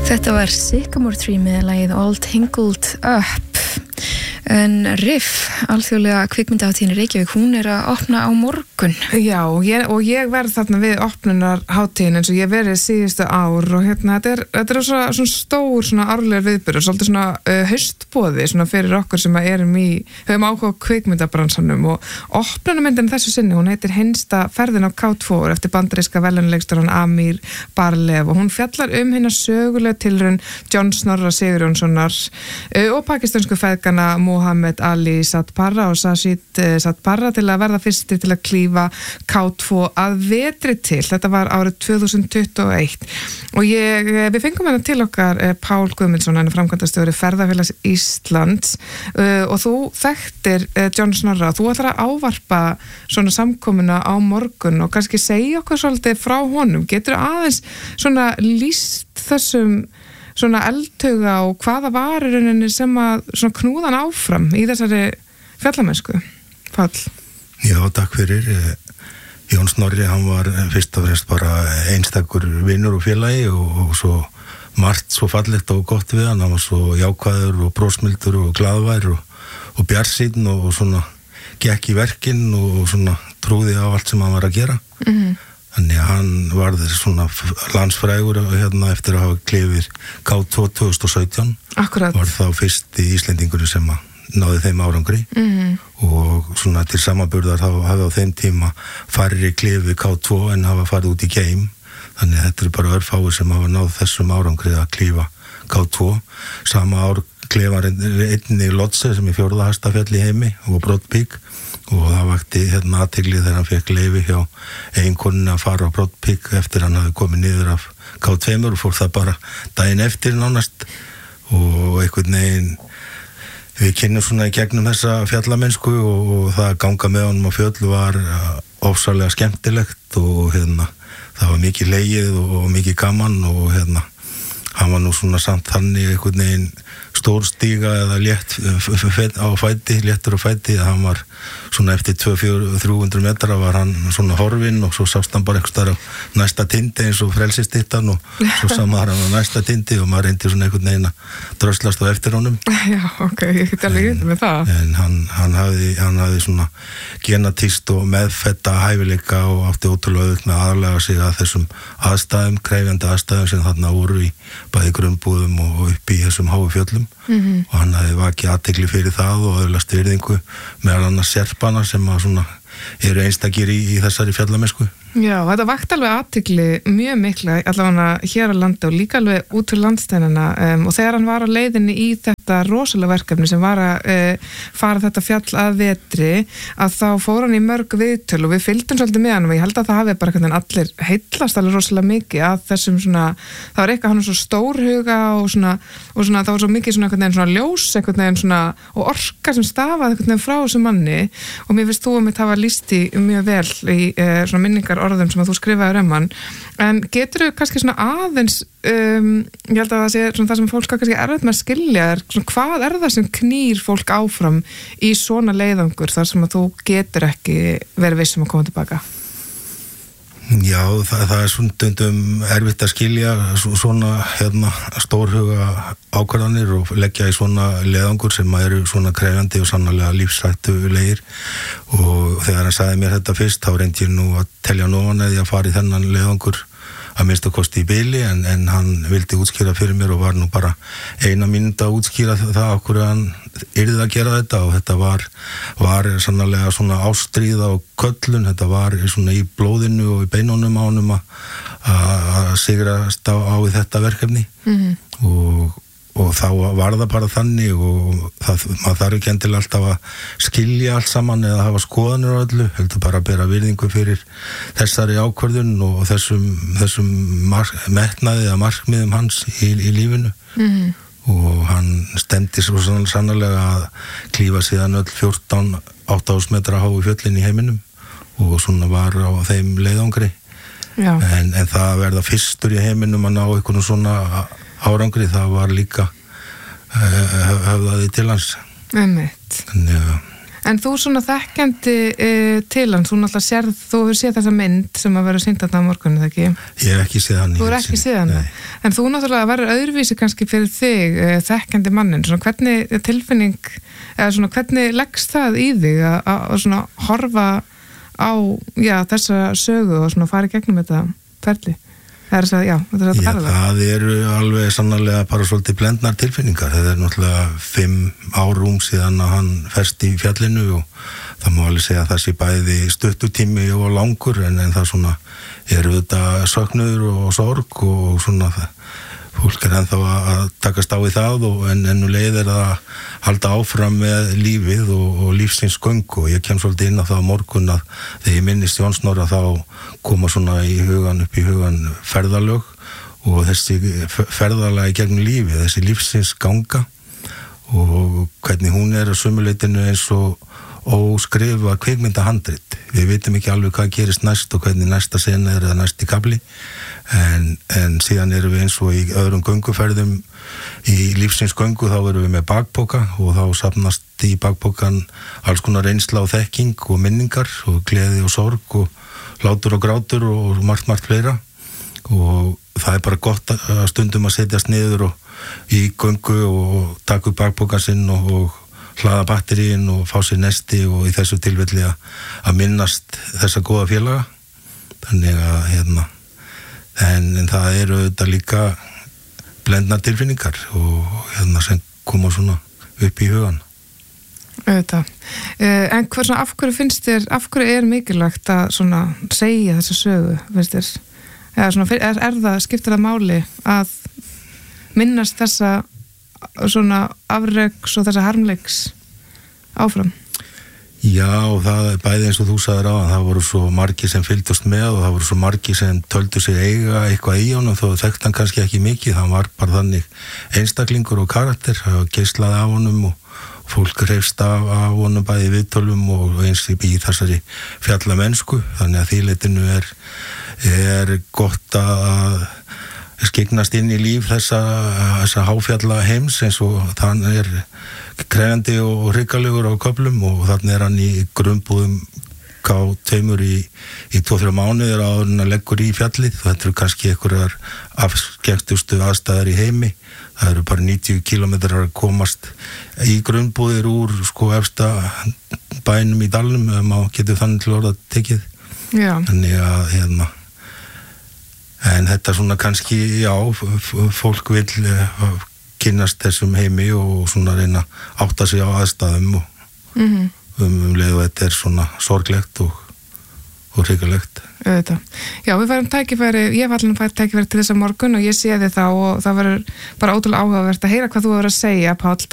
Þetta var Sycamore Tree með lagið All Tangled Up. En Riff, alþjóðlega kvikmyndahátíðin í Reykjavík, hún að opna á morgun. Já, og ég verð þarna við opnunarhátíðin eins og ég verið síðustu ár og þetta er svona stór svona árlegur viðburður, svolítið svona haustboði svona fyrir okkur sem höfum áhuga á kvikmyndabransanum og opnunarmyndin þessu sinni, hún heitir Hinsta ferðin á K2 eftir bandaríska verðlaunaleiksstjórann Amir Barlev og hún fjallar hina sögulega tilraun John Snorra Sigurjónssonar og pakistansku feðgana Mohammed Ali Satparra og Sajid Satparra til að verða fyrstir til að klífa K2 að vetri til. Þetta var árið 2021 og við fengum hérna til okkar Pál Guðmundsson, hann framkvæmdastjóri Ferðafélags Íslands og þú þekktir John Snorra, þú ætlar að ávarpa svona samkomuna á morgun og kannski segja okkur svolítið frá honum. Getur aðeins svona lýst þessum svona eldhuga og hvaða var í rauninni sem að svona knúðan áfram í þessari fjallamennsku? Pál. Já, takk fyrir. Jón Snorri, hann var fyrst og fremst bara einstakur vinur og félagi og svo margt svo fallegt og gott við hann. Hann var svo jákvæður og brósmildur og glaðvær og bjartsýnn og svona gekk í verkin og svona trúði á allt sem hann var að gera. Þannig að hann varð svona landsfrægur eftir að hafa klifið K2 2017. Akkurat. Var þá fyrsti Íslendingur sem náði þeim árangri og svona til samanburðar hafa á þeim tíma færri klifið K2 en hafa farið út í geim. Þannig að þetta bara örfáir sem hafa náð þessum árangri að klífa K2. Sama ár klifar einnig Lhotse sem 4. hæsta fjall í heimi og Broad Peak og það vakti athygli þegar hann fekk leyfi hjá eiginkonunni að fara á Broad Peak eftir hann hafði komið niður af K2 og fór það bara daginn eftir nánast og einhvern veginn við kynnum svona í gegnum þessa fjallamennsku og það að ganga með honum á fjöll var ofsalega skemmtilegt og það var mikið legið og mikið gaman og hann var nú svona samt þannig einhvern veginn stór stíga eða léttur á fæti að hann var svona eftir 200-300 metra var hann svona horfinn og svo sást hann bara einhvers staðar á næsta tindi eins og frelsistittan og svo samar hann á næsta tindi og maður reyndi svona einhvern veginn að dröslast á eftir honum. Já, ok, ég get alveg yfir með það. En hann hafði svona genatíst og meðfætta hæfileika og átti ótrúlega auðvitað með aðlaga sig að þessum aðstæðum, krefjandi aðstæðum sem þarna voru í bæði grunnbúðum og upp í þessum háu fjöllum og hann hafði vakið athygli fyrir það og öðlast virðingu meðal annars serpana sem að svona eru einstakir í þessari fjallamennsku. Já, þetta vakti alveg athygli mjög mikla allavega hér á landi og líka alveg út fyrir landsteinana og þegar hann var á leiðinni í þetta rosalega verkefni sem var að fara þetta fjall að vetri að þá fór hann í mörg viðtöl og við fylgdum svolítið með hann og ég held að það hafi bara hvernig allir heillast alveg rosalega mikið að þessum svona, það var eitthvað hann svo stórhuga og svona það var svo mikið svona einhvern veginn svona ljós einhvern veginn svona og orka sem stafaði einhvern veginn frá þessum manni og mér finnst þú að mitt hafa lýst í mjög vel í svona minningar orðum sem að þú skrifaðir hann en getur þú kannski svona aðeins ég held að það sé svona það sem fólk kannski erfitt með að skilja svona, hvað það sem knýr fólk áfram í svona leiðangur þar sem að þú getur ekki verið viss að koma tilbaka? Já, það er stundum erfitt að skilja svona stórhuga ákvarðanir og leggja í svona leiðangur sem eru svona krefjandi og sannarlega lífshættulegir og þegar hann sagði mér þetta fyrst þá reyndi ég nú að telja nógan eða að fara í þennan leiðangur að minnsta kosti í bili en hann vildi útskýra fyrir mér og var nú bara 1 mínúta að útskýra það okkur hann yrði að gera þetta og þetta var sannarlega svona ástríða og köllun, þetta var svona í blóðinu og í beinunum á honum að sigrast á í þetta verkefni og þá var það bara þannig og maður þarf ekki endilega alltaf að skilja allt saman eða hafa skoðanir á öllu, heldur bara að bera virðingu fyrir þessari ákvörðun og þessum metnaði eða markmiðum hans í lífinu og hann stemdi svo sannarlega að klífa síðan öll 14-8.000 metra háu fjöllin í heiminum og svona var á þeim leiðangri en það að verða fyrstur í heiminum að ná einhvern svona árangri, það var líka höfðaði til hans. Einmitt. En þú svona þekkjandi til hann, þú náttúrulega sérð, þú hefur séð þessa mynd sem að vera sýnd þarna á morgunni, það ekki? Ég hef ekki séð hann. Þú hefur ekki séð hann, en þú náttúrulega verður öðruvísi kannski fyrir þig, þekkjandi mannin, svona hvernig tilfinning, eða svona hvernig leggst það í þig að svona horfa á, já, þessa sögu og svona fara í gegnum þetta ferli? Það er að Já, það eru alveg sannarlega bara svolítið blendnar tilfinningar. Það er náttúrulega 5 árum síðan að hann ferst í fjallinu og það má alveg segja að það sé bæði stuttutími og langur en það svona eru þetta söknuður og sorg og svona það. Fólk er ennþá að takast á í það en nú leið er að halda áfram með lífið og lífsins göngu og ég kem svolítið inn á það á morgun að þegar ég minnist Jón Snorra þá koma svona upp í hugan ferðalög og þessi ferðalag í gegnum lífið, þessi lífsins ganga og hvernig hún er að sömuleitinu eins og skrifa kvikmyndahandrit. Við vitum ekki alveg hvað gerist næst og hvernig næsta sena er eða næsti kafli en síðan erum við eins og í öðrum gönguferðum í lífsins göngu þá erum við með bakpoka og þá safnast í bakpokan alls konar reynsla og þekking og minningar og gleði og sorg og látur og grátur og margt fleira og það er bara gott að stundum að setjast niður og í göngu og taka upp bakpokan sinn og hlaða batteríin og fá sér nesti og í þessu tilfelli að minnast þessa góða félaga þannig að en það eru þetta líka blendnar tilfinningar og sem koma svona upp í hugan. Auðvitað. En af hverju finnst þér, af hverju er mikilvægt að svona segja þessa sögu, finnst þér? Eða svona, skiptir það máli að minnast þessa svona afreks og þessa harmleiks áfram? Já, það er bæði eins og þú sagðir á það voru svo margir sem fylgdust með og það voru svo margir sem töldu sig eiga eitthvað í honum þó þekkt hann kannski ekki mikið, hann var bara þannig einstaklingur og karakter, það geislaði af honum og fólk hreifst af honum bæði í viðtölum og eins í þessari fjallamennsku, þannig að þýleitinu er gott að skyggnast inn í líf þessa háfjalla heims eins og þann er krefjandi og hrygalegur á köflum og þannig er hann í grunnbúðum K2 í 2-3 mánuðir áður en að leggur í fjallið. Þetta eru kannski einhverjar afskektustu aðstæður í heimi. Það eru bara 90 kilometrar að komast í grunnbúðir úr efsta bænum í dalnum ef maður getur þannig til orða tekið. Já. Þannig að en þetta svona kannski, já, fólk vil kynnast þessum heimi og svona reyna átta sig á aðstæðum og leið og þetta er svona sorglegt og hrikalegt. Já, við færum tækifæri, ég hef allan fært tækifæri til þessa morgun og ég sé þið þá og það verður bara ótrúlega áhugavert að heyra hvað þú hefur að segja, Páll.